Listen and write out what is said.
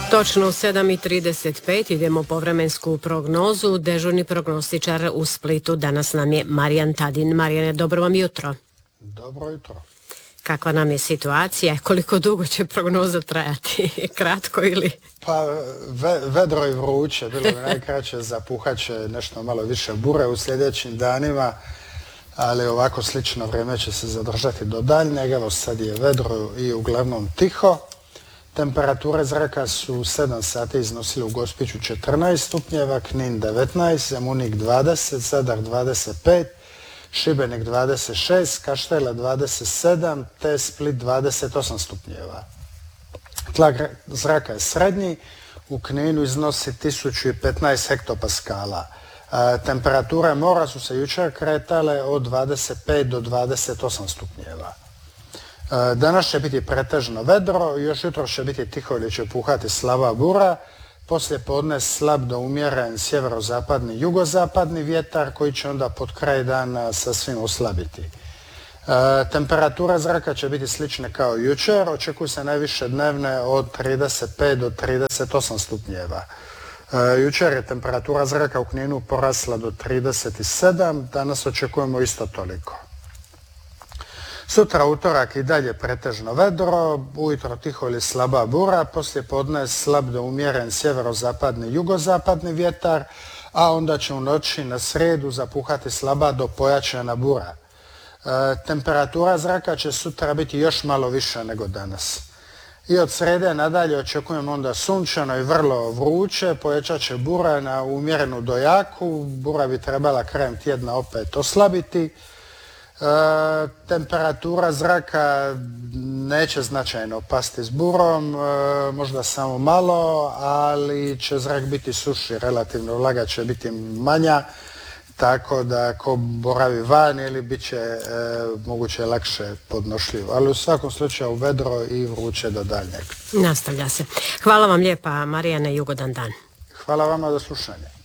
Točno u 7:35 idemo po vremensku prognozu. Dežurni prognostičar u Splitu danas nam je Marijan Tadin. Marijane, dobro vam jutro. Dobro jutro. Kakva nam je situacija? Koliko dugo će prognoza trajati? Kratko ili? Pa vedro i vruće, bilo bi najkraće, zapuhat će nešto malo više bure u sljedećim danima, ali ovako slično vrijeme će se zadržati do daljnjeg. Evo sad je vedro i uglavnom tiho. Temperature zraka su 7 sati iznosile u Gospiću 14 stupnjeva, Knin 19, Zemunik 20, Zadar 25, Šibenik 26, Kaštela 27 te Split 28 stupnjeva. Tlak zraka je srednji, u Kninu iznosi 1015 hektopaskala. Temperature mora su se jučer kretale od 25 do 28 stupnjeva. Danas će biti pretežno vedro, još jutro će biti tiho ili će puhati slaba bura, poslije podne slab do umjeren sjeverozapadni jugozapadni vjetar koji će onda pod kraj dana sasvim oslabiti. Temperatura zraka će biti slične kao jučer, očekuju se najviše dnevne od 35 do 38 stupnjeva. Jučer je temperatura zraka u Kninu porasla do 37, danas očekujemo isto toliko. Sutra utorak i dalje pretežno vedro, ujutro tiho ili slaba bura, poslije podne slab do umjeren sjeverozapadni jugozapadni vjetar, a onda će u noći na srijedu zapuhati slaba do pojačana bura. Temperatura zraka će sutra biti još malo više nego danas. I od srijede nadalje očekujemo onda sunčano i vrlo vruće, pojačat će bura na umjerenu do jaku, bura bi trebala krajem tjedna opet oslabiti. Temperatura zraka neće značajno pasti s burom, možda samo malo, ali će zrak biti suši, relativno vlaga će biti manja, tako da ako boravi van ili bit će moguće lakše podnošljivo. Ali u svakom slučaju vedro i vruće do daljnjeg. Nastavlja se. Hvala vam lijepa, Marijane, i ugodan dan. Hvala vama za slušanje.